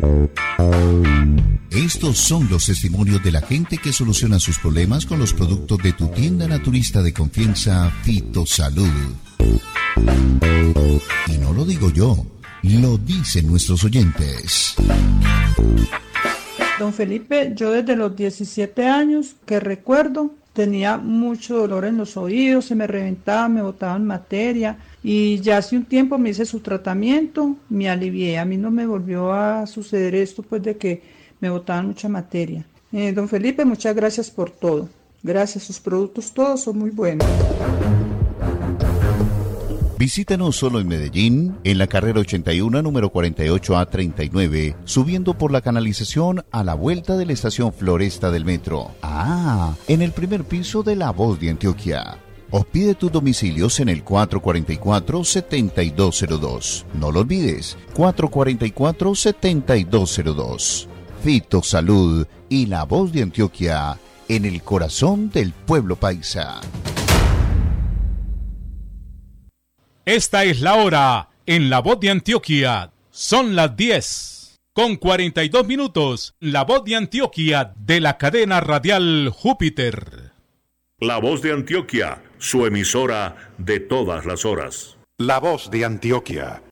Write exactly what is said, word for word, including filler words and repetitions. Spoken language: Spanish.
Estos son los testimonios de la gente que soluciona sus problemas con los productos de tu tienda naturista de confianza, Fitosalud. Y no lo digo yo, lo dicen nuestros oyentes. Don Felipe, yo desde los diecisiete años que recuerdo tenía mucho dolor en los oídos, se me reventaba, me botaban materia y ya hace un tiempo me hice su tratamiento, me alivié. A mí no me volvió a suceder esto pues de que me botaban mucha materia. Eh, don Felipe, muchas gracias por todo. Gracias, sus productos todos son muy buenos. Visítanos solo en Medellín, en la carrera ochenta y uno, número cuarenta y ocho A treinta y nueve, subiendo por la canalización a la vuelta de la estación Floresta del metro. Ah, en el primer piso de La Voz de Antioquia. O pide tus domicilios en el cuatro cuatro cuatro, siete dos cero dos. No lo olvides, cuatro cuatro cuatro, siete dos cero dos. Fitosalud y La Voz de Antioquia, en el corazón del pueblo paisa. Esta es la hora en La Voz de Antioquia. Son las diez con cuarenta y dos minutos. La Voz de Antioquia de la cadena radial Júpiter. La Voz de Antioquia, su emisora de todas las horas. La Voz de Antioquia,